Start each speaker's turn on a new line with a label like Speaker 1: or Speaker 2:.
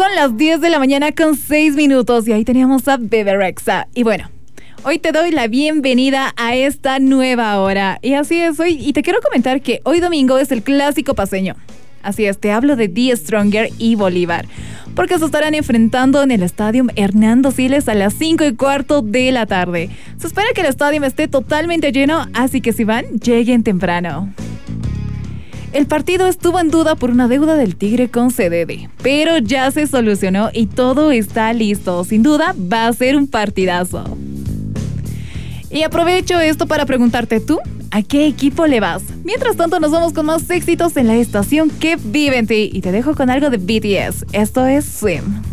Speaker 1: Son las 10 de la mañana con 6 minutos y ahí teníamos a Bebe Rexha. Y bueno, hoy te doy la bienvenida a esta nueva hora. Y así es hoy. Y te quiero comentar que hoy domingo es el clásico paceño. Así es, te hablo de The Stronger y Bolívar. Porque se estarán enfrentando en el estadio Hernando Siles a las 5:15 de la tarde. Se espera que el estadio esté totalmente lleno, así que si van, lleguen temprano. El partido estuvo en duda por una deuda del Tigre con CDD, pero ya se solucionó y todo está listo. Sin duda, va a ser un partidazo. Y aprovecho esto para preguntarte tú, ¿a qué equipo le vas? Mientras tanto, nos vamos con más éxitos en la estación que vive en ti. Y te dejo con algo de BTS. Esto es Swim.